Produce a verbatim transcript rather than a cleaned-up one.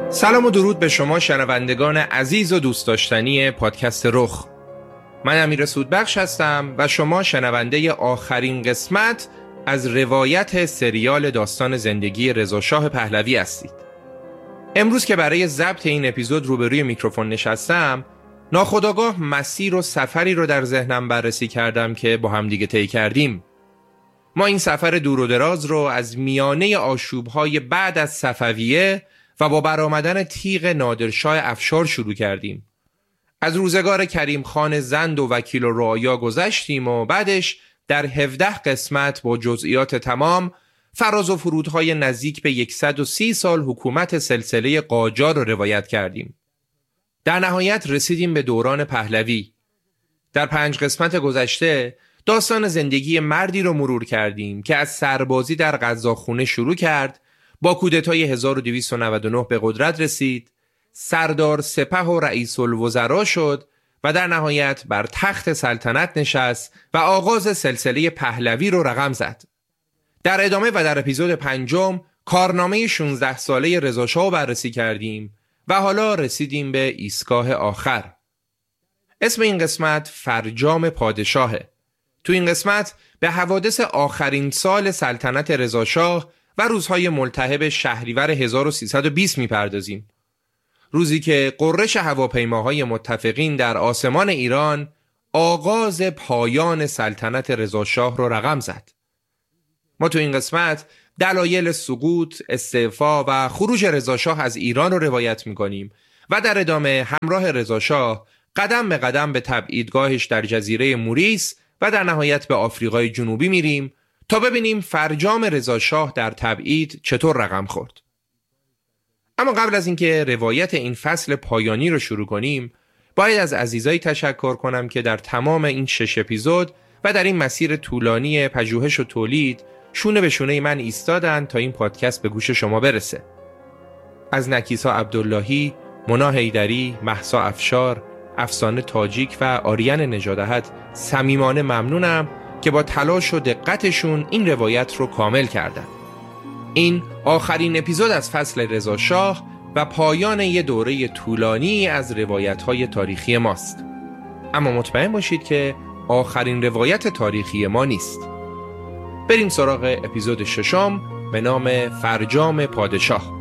سلام و درود به شما شنوندگان عزیز و دوست داشتنی پادکست رخ. من امیر سودبخش هستم و شما شنونده آخرین قسمت از روایت سریال داستان زندگی رضا شاه پهلوی هستید. امروز که برای ضبط این اپیزود روبروی میکروفون نشستم، ناخودآگاه مسیر و سفری رو در ذهنم بررسی کردم که با هم دیگه طی کردیم. ما این سفر دور و دراز رو از میانه آشوب‌های بعد از صفویه و با برآمدن تیغ نادرشاه افشار شروع کردیم. از روزگار کریم خان زند و وکیل و رعایا گذشتیم و بعدش در هفده قسمت با جزئیات تمام فراز و فرودهای نزدیک به صد و سی سال حکومت سلسله قاجار رو روایت کردیم. در نهایت رسیدیم به دوران پهلوی. در پنج قسمت گذشته داستان زندگی مردی رو مرور کردیم که از سربازی در قزاقخونه شروع کرد، با کودتای هزار و دویست و نود و نه به قدرت رسید، سردار سپه و رئیس الوزراء شد و در نهایت بر تخت سلطنت نشست و آغاز سلسله پهلوی رو رقم زد. در ادامه و در اپیزود پنجم کارنامه شانزده ساله رضا شاه رو بررسی کردیم و حالا رسیدیم به ایستگاه آخر. اسم این قسمت فرجام پادشاهه. تو این قسمت به حوادث آخرین سال سلطنت رضا شاه و روزهای ملتهب شهریور هزار و سیصد و بیست میپردازیم. روزی که غرش هواپیماهای متفقین در آسمان ایران آغاز پایان سلطنت رضا شاه رو رقم زد. ما تو این قسمت دلایل سقوط، استعفا و خروج رضا شاه از ایران رو روایت میکنیم و در ادامه همراه رضا شاه قدم به قدم به تبعیدگاهش در جزیره موریس و در نهایت به آفریقای جنوبی میریم تا ببینیم فرجام رضا شاه در تبعید چطور رقم خورد. اما قبل از اینکه روایت این فصل پایانی رو شروع کنیم، باید از عزیزایی تشکر کنم که در تمام این شش اپیزود و در این مسیر طولانی پژوهش و تولید شونه به شونه من ایستادن تا این پادکست به گوش شما برسه. از نکیسا عبداللهی، مونا حیدری، مهسا افشار، افسانه تاجیک و آریان نژادهت صمیمانه ممنونم که با تلاش و دقتشون این روایت رو کامل کردن. این آخرین اپیزود از فصل رضا شاه و پایان یه دوره طولانی از روایت‌های تاریخی ماست. اما مطمئن باشید که آخرین روایت تاریخی ما نیست. بریم سراغ اپیزود ششم به نام فرجام پادشاه.